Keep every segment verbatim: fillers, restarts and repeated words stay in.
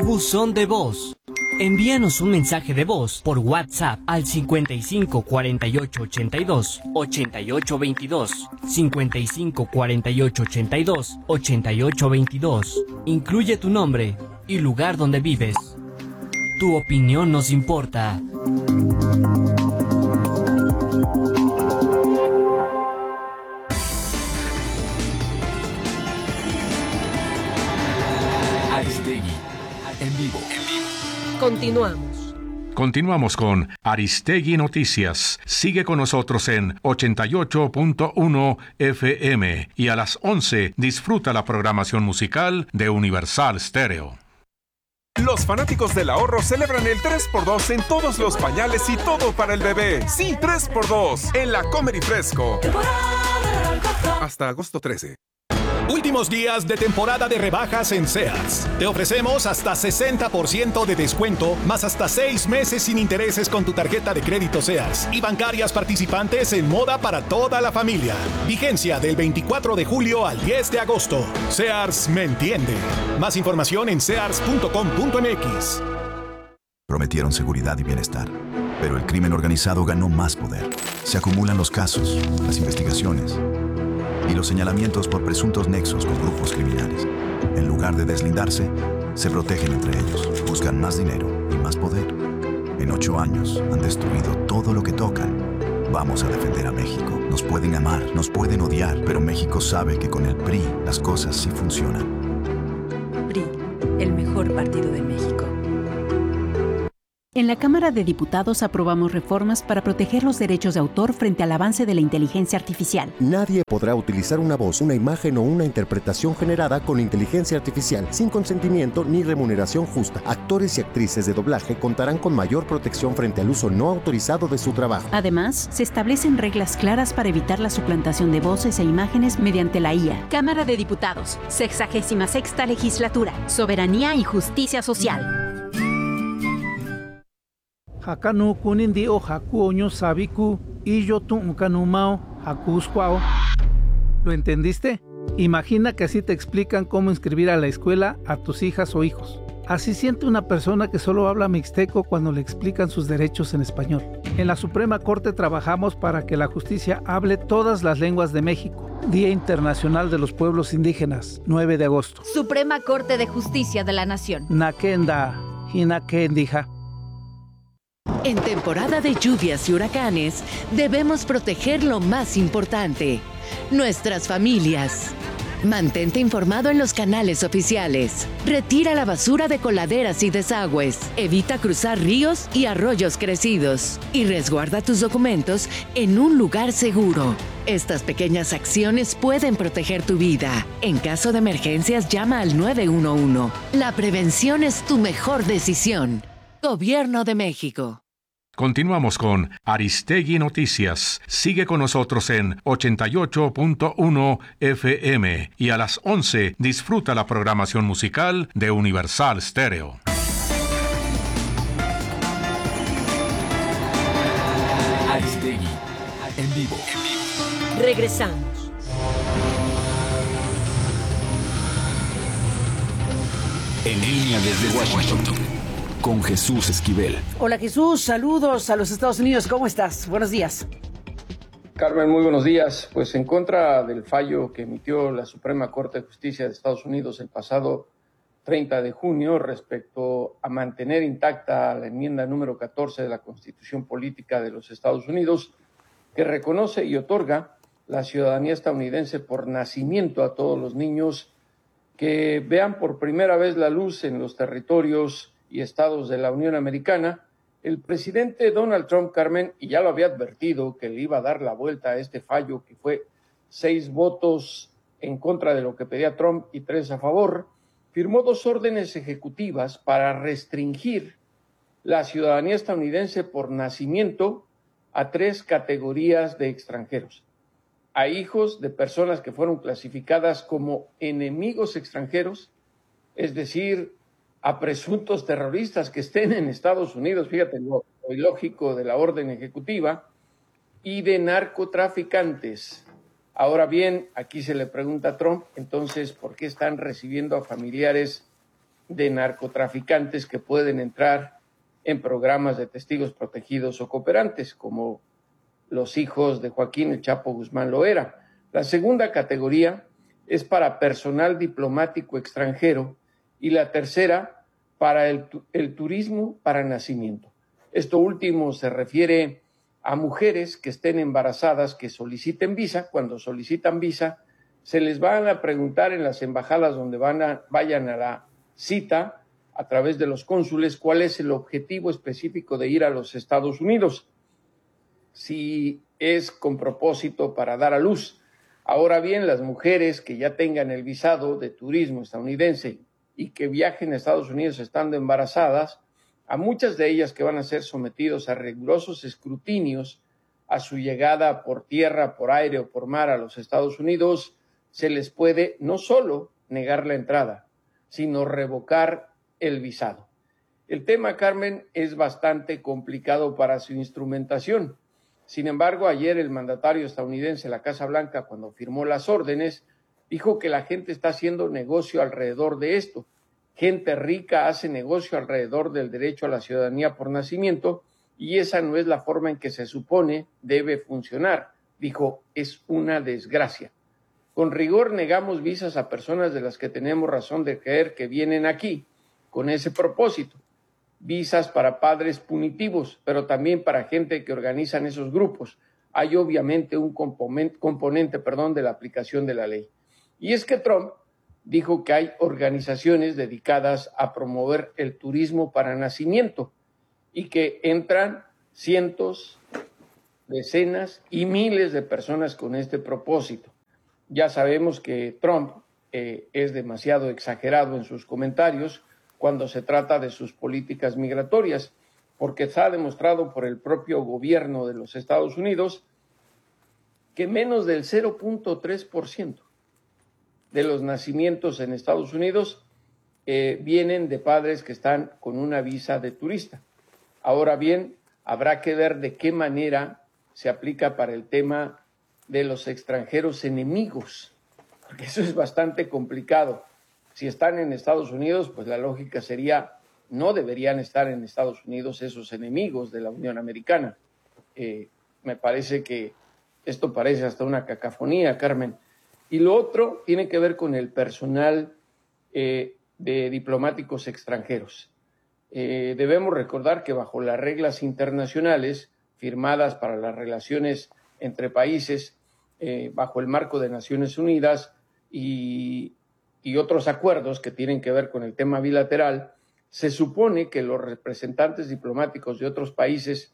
Buzón de voz. Envíanos un mensaje de voz por WhatsApp al cincuenta y cinco cuarenta y ocho ochenta y dos ochenta y ocho veintidós, cincuenta y cinco cuarenta y ocho ochenta y dos ochenta y ocho veintidós. Incluye tu nombre y lugar donde vives. Tu opinión nos importa. Aristegui, en vivo. Continuamos. Continuamos con Aristegui Noticias. Sigue con nosotros en ochenta y ocho punto uno F M y a las once disfruta la programación musical de Universal Stereo. Los fanáticos del ahorro celebran el tres por dos en todos los pañales y todo para el bebé. Sí, tres por dos en la Comer y Fresco. Hasta agosto trece. Últimos días de temporada de rebajas en Sears. Te ofrecemos hasta sesenta por ciento de descuento, más hasta seis meses sin intereses con tu tarjeta de crédito Sears y bancarias participantes en moda para toda la familia. Vigencia del veinticuatro de julio al diez de agosto. Sears me entiende. Más información en sears punto com punto m x. Prometieron seguridad y bienestar, pero el crimen organizado ganó más poder. Se acumulan los casos, las investigaciones y los señalamientos por presuntos nexos con grupos criminales. En lugar de deslindarse, se protegen entre ellos, buscan más dinero y más poder. En ocho años han destruido todo lo que tocan. Vamos a defender a México. Nos pueden amar, nos pueden odiar, pero México sabe que con el P R I las cosas sí funcionan. P R I, el mejor partido de México. En la Cámara de Diputados aprobamos reformas para proteger los derechos de autor frente al avance de la inteligencia artificial. Nadie podrá utilizar una voz, una imagen o una interpretación generada con inteligencia artificial sin consentimiento ni remuneración justa. Actores y actrices de doblaje contarán con mayor protección frente al uso no autorizado de su trabajo. Además, se establecen reglas claras para evitar la suplantación de voces e imágenes mediante la I A. Cámara de Diputados, sexagésima sexta legislatura, soberanía y justicia social. Hakanu kunindi o haku oño sabiku y yo tu kanumao hakusquao. ¿Lo entendiste? Imagina que así te explican cómo inscribir a la escuela a tus hijas o hijos. Así siente una persona que solo habla mixteco cuando le explican sus derechos en español. En la Suprema Corte trabajamos para que la justicia hable todas las lenguas de México. Día Internacional de los Pueblos Indígenas, nueve de agosto. Suprema Corte de Justicia de la Nación. Nakenda, hinakendija. En temporada de lluvias y huracanes, debemos proteger lo más importante, nuestras familias. Mantente informado en los canales oficiales. Retira la basura de coladeras y desagües. Evita cruzar ríos y arroyos crecidos. Y resguarda tus documentos en un lugar seguro. Estas pequeñas acciones pueden proteger tu vida. En caso de emergencias, llama al nueve uno uno. La prevención es tu mejor decisión. Gobierno de México. Continuamos con Aristegui Noticias. Sigue con nosotros en ochenta y ocho punto uno F M y a las once disfruta la programación musical de Universal Stereo. Aristegui, en vivo. Regresamos. En línea desde Washington, con Jesús Esquivel. Hola Jesús, saludos a los Estados Unidos, ¿cómo estás? Buenos días. Carmen, muy buenos días. Pues en contra del fallo que emitió la Suprema Corte de Justicia de Estados Unidos el pasado treinta de junio respecto a mantener intacta la enmienda número catorce de la Constitución Política de los Estados Unidos, que reconoce y otorga la ciudadanía estadounidense por nacimiento a todos los niños que vean por primera vez la luz en los territorios y estados de la Unión Americana. El presidente Donald Trump, Carmen, y ya lo había advertido que le iba a dar la vuelta a este fallo, que fue seis votos en contra de lo que pedía Trump y tres a favor, firmó dos órdenes ejecutivas para restringir la ciudadanía estadounidense por nacimiento a tres categorías de extranjeros: a hijos de personas que fueron clasificadas como enemigos extranjeros, es decir, a presuntos terroristas que estén en Estados Unidos, fíjate lo, lo ilógico de la orden ejecutiva, y de narcotraficantes. Ahora bien, aquí se le pregunta a Trump, entonces, ¿por qué están recibiendo a familiares de narcotraficantes que pueden entrar en programas de testigos protegidos o cooperantes, como los hijos de Joaquín El Chapo Guzmán Loera. La segunda categoría es para personal diplomático extranjero y la tercera para el, el turismo para nacimiento. Esto último se refiere a mujeres que estén embarazadas que soliciten visa. Cuando solicitan visa, se les van a preguntar en las embajadas donde van a, vayan a la cita a través de los cónsules cuál es el objetivo específico de ir a los Estados Unidos. Si es con propósito para dar a luz. Ahora bien, las mujeres que ya tengan el visado de turismo estadounidense y que viajen a Estados Unidos estando embarazadas, a muchas de ellas que van a ser sometidos a rigurosos escrutinios a su llegada por tierra, por aire o por mar a los Estados Unidos, se les puede no solo negar la entrada, sino revocar el visado. El tema, Carmen, es bastante complicado para su instrumentación. Sin embargo, ayer el mandatario estadounidense de la Casa Blanca, cuando firmó las órdenes, dijo que la gente está haciendo negocio alrededor de esto. Gente rica hace negocio alrededor del derecho a la ciudadanía por nacimiento y esa no es la forma en que se supone debe funcionar. Dijo, es una desgracia. Con rigor negamos visas a personas de las que tenemos razón de creer que vienen aquí con ese propósito. Visas para padres punitivos, pero también para gente que organizan esos grupos. Hay obviamente un componente, componente perdón, de la aplicación de la ley. Y es que Trump dijo que hay organizaciones dedicadas a promover el turismo para nacimiento y que entran cientos, decenas y miles de personas con este propósito. Ya sabemos que Trump eh, es demasiado exagerado en sus comentarios cuando se trata de sus políticas migratorias, porque se ha demostrado por el propio gobierno de los Estados Unidos que menos del cero punto tres por ciento de los nacimientos en Estados Unidos eh, vienen de padres que están con una visa de turista. Ahora bien, habrá que ver de qué manera se aplica para el tema de los extranjeros enemigos, porque eso es bastante complicado. Si están en Estados Unidos, pues la lógica sería, no deberían estar en Estados Unidos esos enemigos de la Unión Americana. Eh, me parece que esto parece hasta una cacofonía, Carmen. Y lo otro tiene que ver con el personal eh, de diplomáticos extranjeros. Eh, debemos recordar que bajo las reglas internacionales firmadas para las relaciones entre países, eh, bajo el marco de Naciones Unidas y y otros acuerdos que tienen que ver con el tema bilateral, se supone que los representantes diplomáticos de otros países,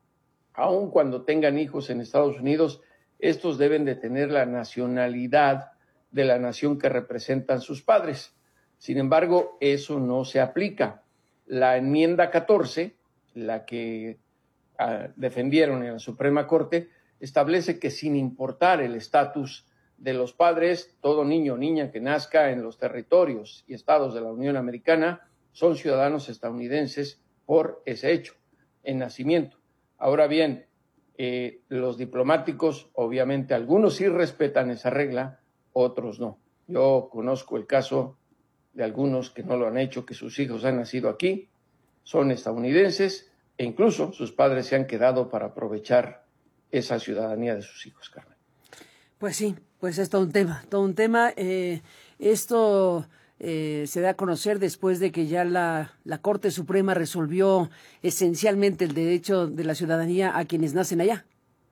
aun cuando tengan hijos en Estados Unidos, estos deben de tener la nacionalidad de la nación que representan sus padres. Sin embargo, eso no se aplica. La enmienda catorce, la que uh, defendieron en la Suprema Corte, establece que sin importar el estatus de los padres, todo niño o niña que nazca en los territorios y estados de la Unión Americana son ciudadanos estadounidenses por ese hecho, en nacimiento. Ahora bien, eh, los diplomáticos, obviamente algunos sí respetan esa regla, otros no. Yo conozco el caso de algunos que no lo han hecho, que sus hijos han nacido aquí, son estadounidenses e incluso sus padres se han quedado para aprovechar esa ciudadanía de sus hijos, Carmen. Pues sí, pues es todo un tema, todo un tema. Eh, esto eh, se da a conocer después de que ya la, la Corte Suprema resolvió esencialmente el derecho de la ciudadanía a quienes nacen allá.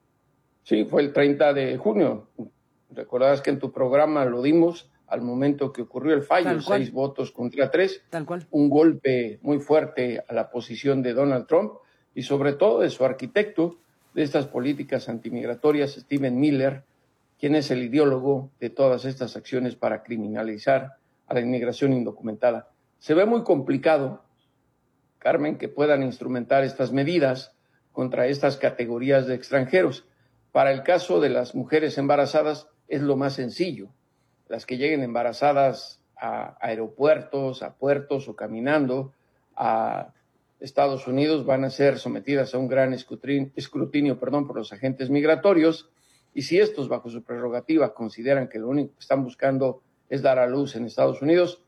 Sí, fue el treinta de junio. Recordarás que en tu programa lo dimos al momento que ocurrió el fallo, seis votos contra tres. Tal cual. Un golpe muy fuerte a la posición de Donald Trump y sobre todo de su arquitecto de estas políticas antimigratorias, Stephen Miller, quien es el ideólogo de todas estas acciones para criminalizar a la inmigración indocumentada. Se ve muy complicado, Carmen, que puedan instrumentar estas medidas contra estas categorías de extranjeros. Para el caso de las mujeres embarazadas es lo más sencillo. Las que lleguen embarazadas a aeropuertos, a puertos o caminando a Estados Unidos van a ser sometidas a un gran escrutinio, escrutinio perdón, por los agentes migratorios. Y si estos, bajo su prerrogativa, consideran que lo único que están buscando es dar a luz en Estados Unidos,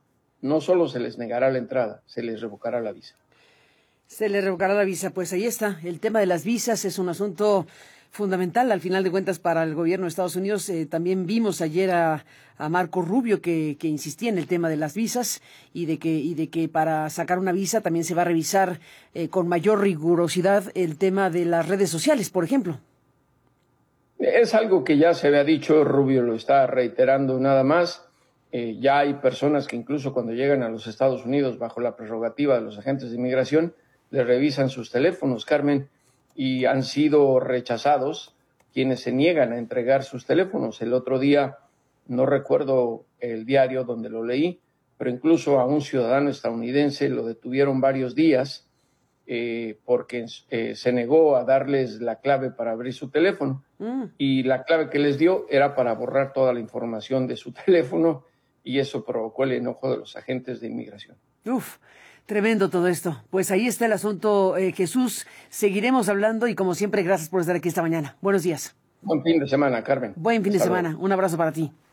no solo se les negará la entrada, se les revocará la visa. Se les revocará la visa. Pues ahí está. El tema de las visas es un asunto fundamental, al final de cuentas, para el gobierno de Estados Unidos. Eh, también vimos ayer a, a Marco Rubio que, que insistía en el tema de las visas y de que, y de que para sacar una visa también se va a revisar eh, con mayor rigurosidad el tema de las redes sociales, por ejemplo. Es algo que ya se había dicho, Rubio lo está reiterando nada más. Eh, ya hay personas que incluso cuando llegan a los Estados Unidos bajo la prerrogativa de los agentes de inmigración, les revisan sus teléfonos, Carmen, y han sido rechazados quienes se niegan a entregar sus teléfonos. El otro día, no recuerdo el diario donde lo leí, pero incluso a un ciudadano estadounidense lo detuvieron varios días eh, porque eh, se negó a darles la clave para abrir su teléfono. Mm. Y la clave que les dio era para borrar toda la información de su teléfono, y eso provocó el enojo de los agentes de inmigración. Uf. Tremendo todo esto. Pues ahí está el asunto, eh, Jesús. Seguiremos hablando y como siempre, gracias por estar aquí esta mañana. Buenos días. Buen fin de semana, Carmen. Buen fin de semana. Un abrazo para ti.